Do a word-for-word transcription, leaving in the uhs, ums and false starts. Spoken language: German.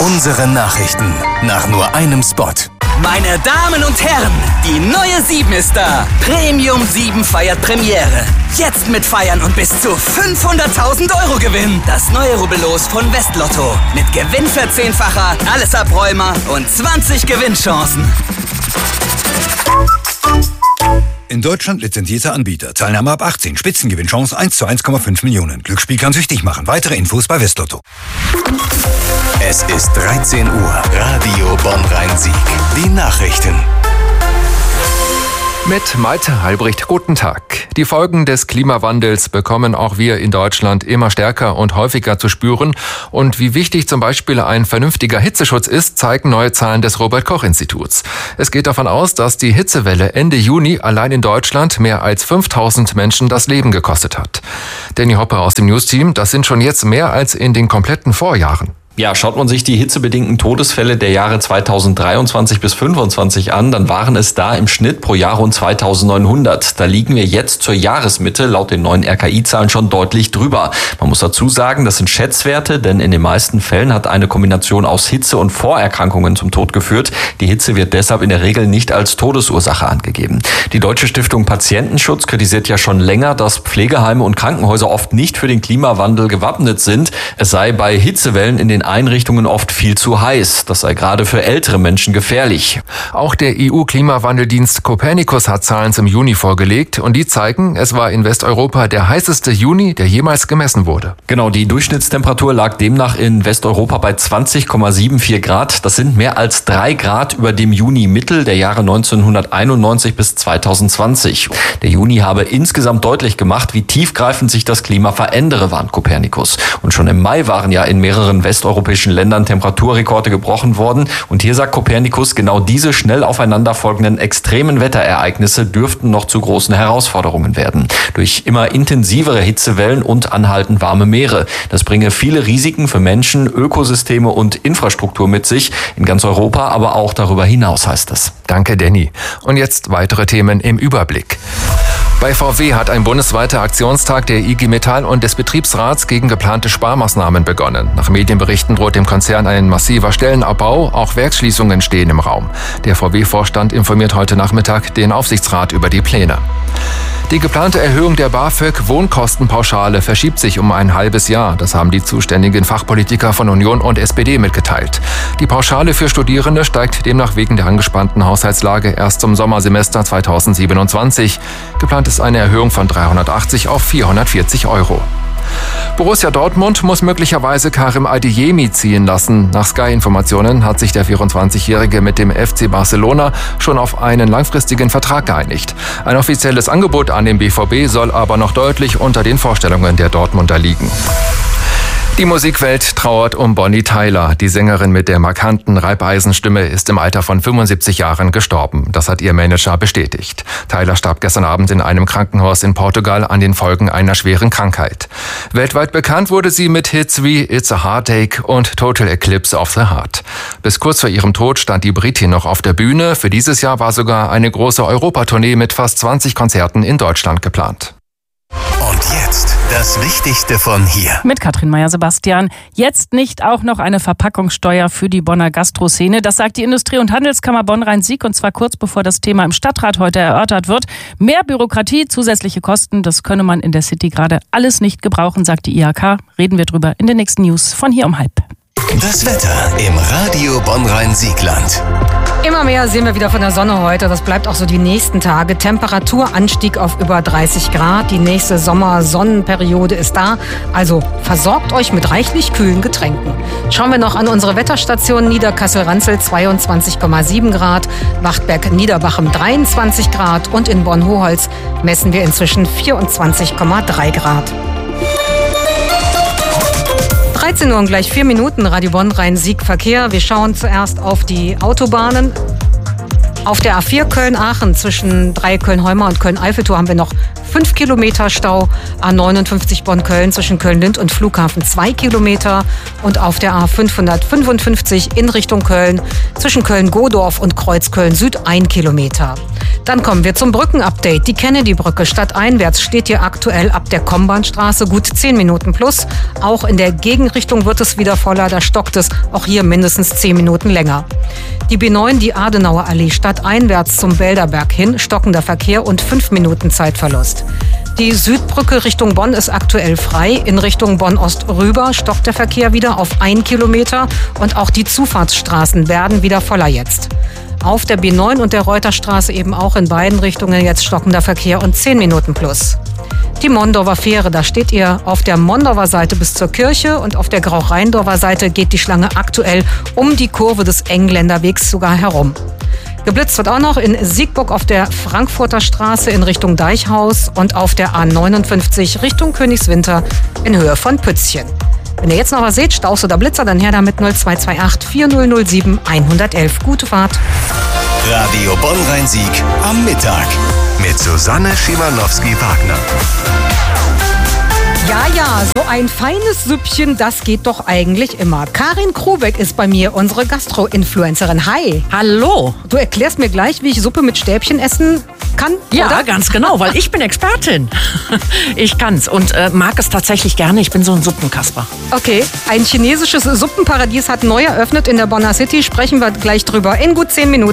Unsere Nachrichten nach nur einem Spot. Meine Damen und Herren, die neue sieben ist da. Premium sieben feiert Premiere. Jetzt mit Feiern und bis zu fünfhunderttausend Euro Gewinn. Das neue Rubbellos von Westlotto. Mit Gewinnverzehnfacher, alles Abräumer und zwanzig Gewinnchancen. In Deutschland lizenzierter Anbieter. Teilnahme ab achtzehn. Spitzengewinnchance eins zu eins Komma fünf Millionen. Glücksspiel kann süchtig machen. Weitere Infos bei Westlotto. Es ist dreizehn Uhr. Radio Bonn-Rhein-Sieg. Die Nachrichten. Mit Malte Halbricht, guten Tag. Die Folgen des Klimawandels bekommen auch wir in Deutschland immer stärker und häufiger zu spüren. Und wie wichtig zum Beispiel ein vernünftiger Hitzeschutz ist, zeigen neue Zahlen des Robert-Koch-Instituts. Es geht davon aus, dass die Hitzewelle Ende Juni allein in Deutschland mehr als fünftausend Menschen das Leben gekostet hat. Danny Hoppe aus dem News-Team, das sind schon jetzt mehr als in den kompletten Vorjahren. Ja, schaut man sich die hitzebedingten Todesfälle der Jahre zweitausenddreiundzwanzig bis fünfundzwanzig an, dann waren es da im Schnitt pro Jahr rund zweitausendneunhundert. Da liegen wir jetzt zur Jahresmitte laut den neuen R K I-Zahlen schon deutlich drüber. Man muss dazu sagen, das sind Schätzwerte, denn in den meisten Fällen hat eine Kombination aus Hitze und Vorerkrankungen zum Tod geführt. Die Hitze wird deshalb in der Regel nicht als Todesursache angegeben. Die Deutsche Stiftung Patientenschutz kritisiert ja schon länger, dass Pflegeheime und Krankenhäuser oft nicht für den Klimawandel gewappnet sind. Es sei bei Hitzewellen in den Einrichtungen oft viel zu heiß. Das sei gerade für ältere Menschen gefährlich. Auch der E U-Klimawandeldienst Copernicus hat Zahlen zum Juni vorgelegt und die zeigen, es war in Westeuropa der heißeste Juni, der jemals gemessen wurde. Genau, die Durchschnittstemperatur lag demnach in Westeuropa bei zwanzig Komma vierundsiebzig Grad. Das sind mehr als drei Grad über dem Juni-Mittel der Jahre neunzehnhunderteinundneunzig bis zweitausendzwanzig. Der Juni habe insgesamt deutlich gemacht, wie tiefgreifend sich das Klima verändere, warnt Copernicus. Und schon im Mai waren ja in mehreren Westeuropäischen europäischen Ländern Temperaturrekorde gebrochen worden. Und hier sagt Copernicus, genau diese schnell aufeinanderfolgenden extremen Wetterereignisse dürften noch zu großen Herausforderungen werden. Durch immer intensivere Hitzewellen und anhaltend warme Meere. Das bringe viele Risiken für Menschen, Ökosysteme und Infrastruktur mit sich. In ganz Europa, aber auch darüber hinaus, heißt es. Danke, Danny. Und jetzt weitere Themen im Überblick. Bei V W hat ein bundesweiter Aktionstag der I G Metall und des Betriebsrats gegen geplante Sparmaßnahmen begonnen. Nach Medienberichten droht dem Konzern ein massiver Stellenabbau, auch Werksschließungen stehen im Raum. Der V W-Vorstand informiert heute Nachmittag den Aufsichtsrat über die Pläne. Die geplante Erhöhung der BAföG-Wohnkostenpauschale verschiebt sich um ein halbes Jahr. Das haben die zuständigen Fachpolitiker von Union und S P D mitgeteilt. Die Pauschale für Studierende steigt demnach wegen der angespannten Haushaltslage erst zum Sommersemester zweitausendsiebenundzwanzig. Geplant ist eine Erhöhung von dreihundertachtzig auf vierhundertvierzig Euro. Borussia Dortmund muss möglicherweise Karim Adeyemi ziehen lassen. Nach Sky-Informationen hat sich der vierundzwanzigjährige mit dem F C Barcelona schon auf einen langfristigen Vertrag geeinigt. Ein offizielles Angebot an den B V B soll aber noch deutlich unter den Vorstellungen der Dortmunder liegen. Die Musikwelt trauert um Bonnie Tyler. Die Sängerin mit der markanten Reibeisenstimme ist im Alter von fünfundsiebzig Jahren gestorben. Das hat ihr Manager bestätigt. Tyler starb gestern Abend in einem Krankenhaus in Portugal an den Folgen einer schweren Krankheit. Weltweit bekannt wurde sie mit Hits wie It's a Heartache und Total Eclipse of the Heart. Bis kurz vor ihrem Tod stand die Britin noch auf der Bühne. Für dieses Jahr war sogar eine große Europatournee mit fast zwanzig Konzerten in Deutschland geplant. Und jetzt das Wichtigste von hier. Mit Katrin Meyer-Sebastian. Jetzt nicht auch noch eine Verpackungssteuer für die Bonner Gastroszene. Das sagt die Industrie- und Handelskammer Bonn-Rhein-Sieg und zwar kurz bevor das Thema im Stadtrat heute erörtert wird. Mehr Bürokratie, zusätzliche Kosten, das könne man in der City gerade alles nicht gebrauchen, sagt die I H K. Reden wir drüber in den nächsten News von hier um halb. Das Wetter im Radio Bonn-Rhein-Siegland. Immer mehr sehen wir wieder von der Sonne heute. Das bleibt auch so die nächsten Tage. Temperaturanstieg auf über dreißig Grad. Die nächste Sommersonnenperiode ist da. Also versorgt euch mit reichlich kühlen Getränken. Schauen wir noch an unsere Wetterstation. Niederkassel-Ranzel zweiundzwanzig Komma sieben Grad. Wachtberg-Niederbachem dreiundzwanzig Grad. Und in Bonn-Hoholz messen wir inzwischen vierundzwanzig Komma drei Grad. dreizehn Uhr und gleich vier Minuten, Radio Bonn-Rhein-Sieg Verkehr. Wir schauen zuerst auf die Autobahnen. Auf der A vier Köln-Aachen zwischen Dreieck-Köln-Heumar und Köln-Eiffeltor haben wir noch fünf Kilometer Stau. A neunundfünfzig Bonn-Köln zwischen Köln-Lind und Flughafen zwei Kilometer. Und auf der A fünfhundertfünfundfünfzig in Richtung Köln zwischen Köln-Godorf und Kreuzköln Süd ein Kilometer. Dann kommen wir zum Brückenupdate. Die Kennedy-Brücke stadteinwärts steht hier aktuell ab der Kombahnstraße gut zehn Minuten plus. Auch in der Gegenrichtung wird es wieder voller, da stockt es auch hier mindestens zehn Minuten länger. Die B neun, die Adenauer Allee stadteinwärts zum Bälderberg hin, stockender Verkehr und fünf Minuten Zeitverlust. Die Südbrücke Richtung Bonn ist aktuell frei. In Richtung Bonn-Ost rüber stockt der Verkehr wieder auf ein Kilometer und auch die Zufahrtsstraßen werden wieder voller jetzt. Auf der B neun und der Reuterstraße eben auch in beiden Richtungen jetzt stockender Verkehr und zehn Minuten plus. Die Mondorfer Fähre, da steht ihr auf der Mondorfer Seite bis zur Kirche und auf der Grauch-Rheindorfer Seite geht die Schlange aktuell um die Kurve des Engländerwegs sogar herum. Geblitzt wird auch noch in Siegburg auf der Frankfurter Straße in Richtung Deichhaus und auf der A neunundfünfzig Richtung Königswinter in Höhe von Pützchen. Wenn ihr jetzt noch was seht, Staus oder Blitzer, dann her damit null zwei zwei acht vier null null sieben eins eins eins. Gute Fahrt. Radio Bonn-Rhein-Sieg am Mittag mit Susanne Schimanowski-Wagner. Ja, ja, so ein feines Süppchen, das geht doch eigentlich immer. Karin Krobeck ist bei mir, unsere Gastro-Influencerin. Hi. Hallo. Du erklärst mir gleich, wie ich Suppe mit Stäbchen essen kann, Ja, oder? ganz genau, weil ich bin Expertin. Ich kann's und äh, mag es tatsächlich gerne. Ich bin so ein Suppenkasper. Okay, ein chinesisches Suppenparadies hat neu eröffnet in der Bonner City. Sprechen wir gleich drüber in gut zehn Minuten.